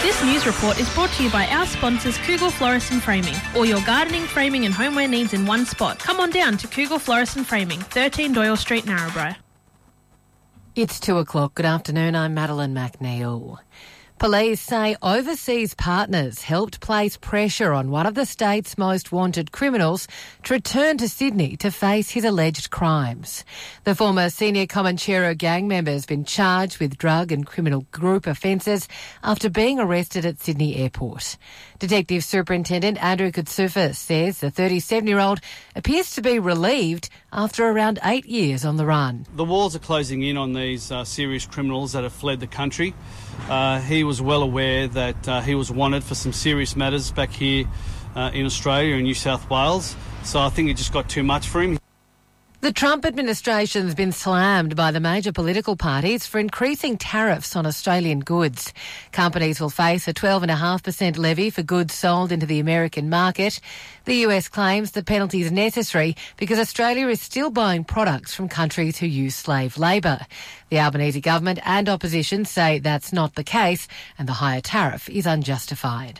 This news report is brought to you by our sponsors Kugel Florist and Framing. All your gardening, framing and homeware needs in one spot. Come on down to Kugel Florist and Framing, 13 Doyle Street, Narrabri. It's 2:00. Good afternoon, I'm Madeline McNeil. Police say overseas partners helped place pressure on one of the state's most wanted criminals to return to Sydney to face his alleged crimes. The former senior Comanchero gang member has been charged with drug and criminal group offences after being arrested at Sydney Airport. Detective Superintendent Andrew Kutsufis says the 37-year-old appears to be relieved after around 8 years on the run. The walls are closing in on these serious criminals that have fled the country. He was well aware that he was wanted for some serious matters back here in Australia and New South Wales, so I think it just got too much for him. The Trump administration has been slammed by the major political parties for increasing tariffs on Australian goods. Companies will face a 12.5% levy for goods sold into the American market. The US claims the penalty is necessary because Australia is still buying products from countries who use slave labour. The Albanese government and opposition say that's not the case and the higher tariff is unjustified.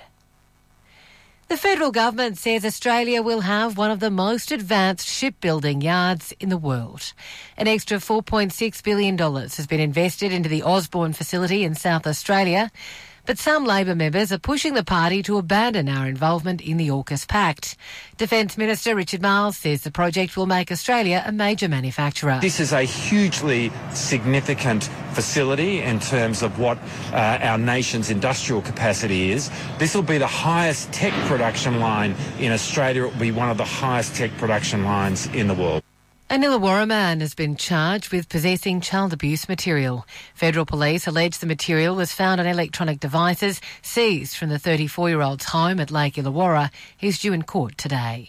The federal government says Australia will have one of the most advanced shipbuilding yards in the world. An extra $4.6 billion has been invested into the Osborne facility in South Australia, but some Labor members are pushing the party to abandon our involvement in the AUKUS Pact. Defence Minister Richard Marles says the project will make Australia a major manufacturer. This is a hugely significant facility in terms of what our nation's industrial capacity is. This will be the highest tech production line in Australia. It will be one of the highest tech production lines in the world. An Illawarra man has been charged with possessing child abuse material. Federal police allege the material was found on electronic devices seized from the 34-year-old's home at Lake Illawarra. He's due in court today.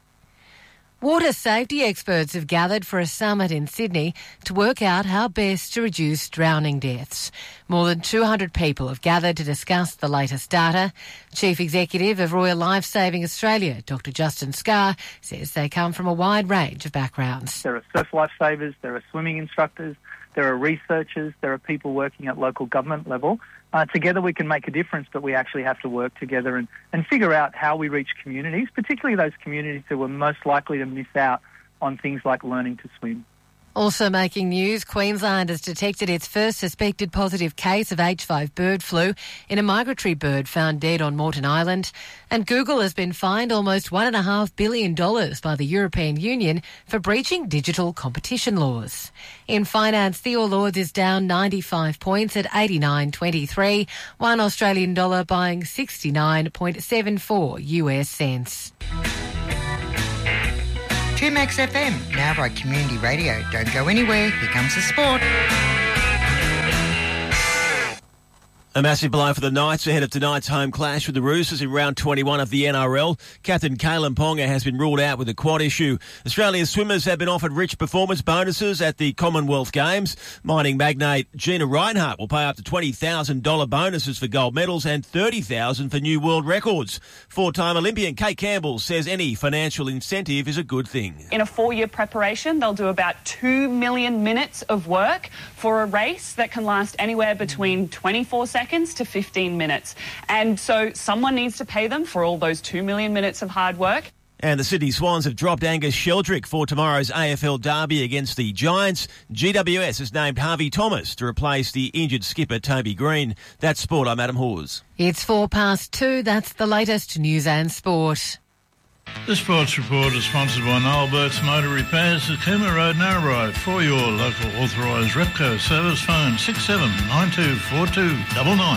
Water safety experts have gathered for a summit in Sydney to work out how best to reduce drowning deaths. More than 200 people have gathered to discuss the latest data. Chief Executive of Royal Lifesaving Australia, Dr Justin Scarr, says they come from a wide range of backgrounds. There are surf lifesavers, there are swimming instructors, there are researchers, there are people working at local government level. Together we can make a difference, but we actually have to work together and figure out how we reach communities, particularly those communities who are most likely to miss out on things like learning to swim. Also making news, Queensland has detected its first suspected positive case of H5 bird flu in a migratory bird found dead on Moreton Island. And Google has been fined almost $1.5 billion by the European Union for breaching digital competition laws. In finance, the All Ords is down 95 points at 89.23, one Australian dollar buying 69.74 US cents. 2Max FM, now by Community Radio. Don't go anywhere, here comes the sport. A massive blow for the Knights ahead of tonight's home clash with the Roosters in round 21 of the NRL. Captain Kalen Ponga has been ruled out with a quad issue. Australia's swimmers have been offered rich performance bonuses at the Commonwealth Games. Mining magnate Gina Reinhart will pay up to $20,000 bonuses for gold medals and $30,000 for new world records. Four-time Olympian Kate Campbell says any financial incentive is a good thing. In a 4-year preparation, they'll do about 2 million minutes of work for a race that can last anywhere between 24 seconds to 15 minutes. And so someone needs to pay them for all those 2 million minutes of hard work. And the Sydney Swans have dropped Angus Sheldrick for tomorrow's AFL derby against the Giants. GWS has named Harvey Thomas to replace the injured skipper Toby Green. That's sport. I'm Adam Hawes. It's 2:04. That's the latest news and sport. The Sports Report is sponsored by Noel Burke's Motor Repairs at Cooma Road, Narrabri. For your local authorised Repco service, phone 67924299.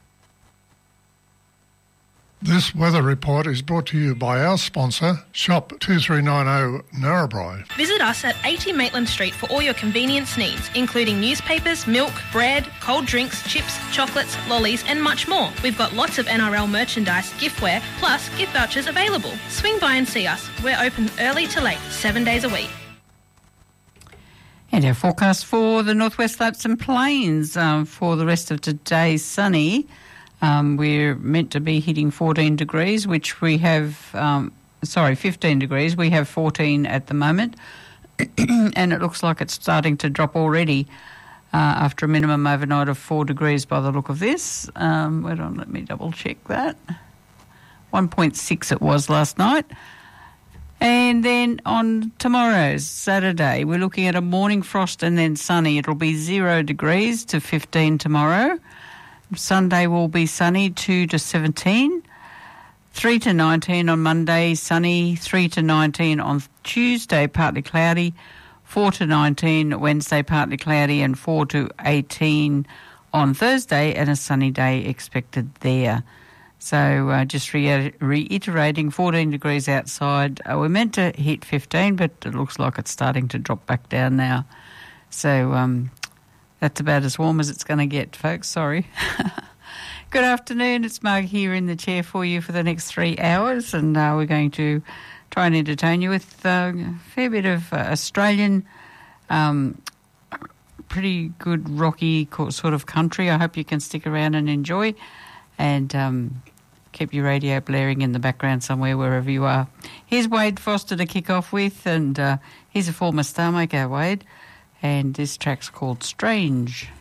This weather report is brought to you by our sponsor, Shop 2390 Narrabri. Visit us at 80 Maitland Street for all your convenience needs, including newspapers, milk, bread, cold drinks, chips, chocolates, lollies and much more. We've got lots of NRL merchandise, giftware, plus gift vouchers available. Swing by and see us. We're open early to late, 7 days a week. And our forecast for the Northwest Alps and Plains for the rest of today, sunny. We're meant to be hitting 14 degrees, which we have, 15 degrees. We have 14 at the moment, and it looks like it's starting to drop already. after a minimum overnight of 4 degrees by the look of this. Hold on, let me double check that. 1.6 it was last night. And then on tomorrow, Saturday, we're looking at a morning frost and then sunny. It'll be 0 degrees to 15 tomorrow. Sunday will be sunny, 2 to 17. 3 to 19 on Monday, sunny. 3 to 19 on Tuesday, partly cloudy. 4 to 19 Wednesday, partly cloudy, and 4 to 18 on Thursday, and a sunny day expected there. So just reiterating, 14 degrees outside. We're meant to hit 15, but it looks like it's starting to drop back down now. So that's about as warm as it's going to get, folks. Sorry. Good afternoon. It's Marg here in the chair for you for the next 3 hours, and we're going to try and entertain you with a fair bit of Australian, pretty good rocky sort of country. I hope you can stick around and enjoy, and keep your radio blaring in the background somewhere, wherever you are. Here's Wade Foster to kick off with, and he's a former star maker, Wade, and this track's called Strange.